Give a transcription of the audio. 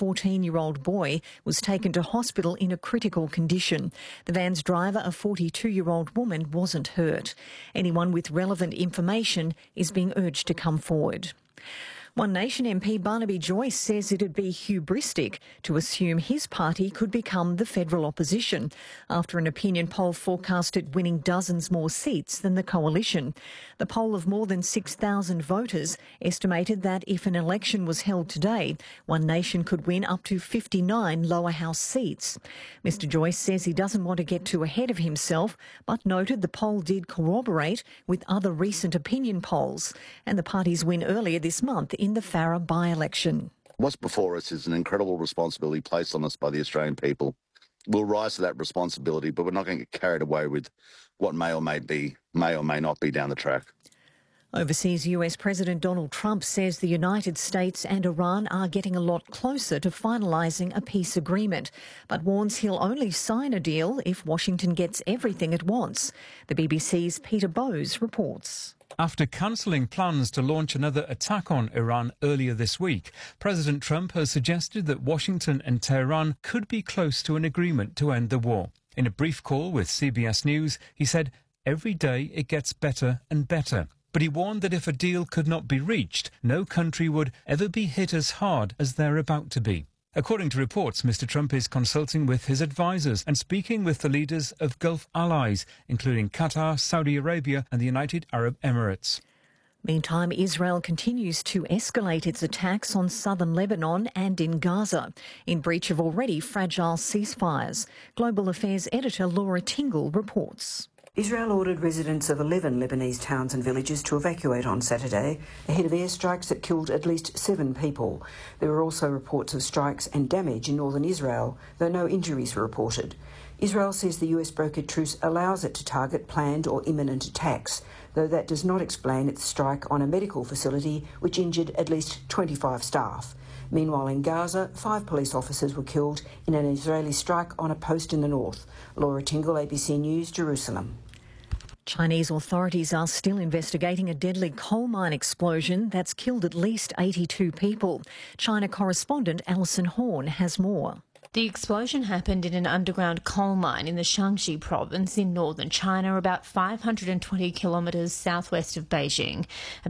14-year-old boy was taken to hospital in a critical condition. The van's driver, a 42-year-old woman, wasn't hurt. Anyone with relevant information is being urged to come forward. One Nation MP Barnaby Joyce says it'd be hubristic to assume his party could become the federal opposition after an opinion poll forecast it winning dozens more seats than the coalition. The poll of more than 6,000 voters estimated that if an election was held today, One Nation could win up to 59 lower house seats. Mr Joyce says he doesn't want to get too ahead of himself, but noted the poll did corroborate with other recent opinion polls and the party's win earlier this month in the Farrer by-election. What's before us is an incredible responsibility placed on us by the Australian people. We'll rise to that responsibility, but we're not going to get carried away with what may or may not be down the track. Overseas US President Donald Trump says the United States and Iran are getting a lot closer to finalising a peace agreement, but warns he'll only sign a deal if Washington gets everything it wants. The BBC's Peter Bowes reports. After cancelling plans to launch another attack on Iran earlier this week, President Trump has suggested that Washington and Tehran could be close to an agreement to end the war. In a brief call with CBS News, he said, "Every day it gets better and better." But he warned that if a deal could not be reached, no country would ever be hit as hard as they're about to be. According to reports, Mr Trump is consulting with his advisers and speaking with the leaders of Gulf allies, including Qatar, Saudi Arabia and the United Arab Emirates. Meantime, Israel continues to escalate its attacks on southern Lebanon and in Gaza, in breach of already fragile ceasefires. Global Affairs editor Laura Tingle reports. Israel ordered residents of 11 Lebanese towns and villages to evacuate on Saturday ahead of airstrikes that killed at least 7 people. There were also reports of strikes and damage in northern Israel, though no injuries were reported. Israel says the US brokered truce allows it to target planned or imminent attacks, though that does not explain its strike on a medical facility which injured at least 25 staff. Meanwhile, in Gaza, 5 police officers were killed in an Israeli strike on a post in the north. Laura Tingle, ABC News, Jerusalem. Chinese authorities are still investigating a deadly coal mine explosion that's killed at least 82 people. China correspondent Alison Horn has more. The explosion happened in an underground coal mine in the Shaanxi province in northern China, about 520 kilometres southwest of Beijing.